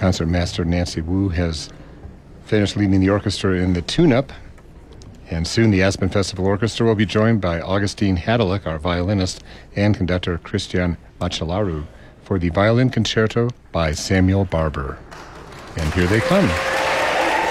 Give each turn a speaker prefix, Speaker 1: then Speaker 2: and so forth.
Speaker 1: Concertmaster Nancy Wu has finished leading the orchestra in the tune-up, and soon the Aspen Festival Orchestra will be joined by Augustine Hadalick, our violinist, and conductor Christian Machelaru for the violin concerto by Samuel Barber. And here they come.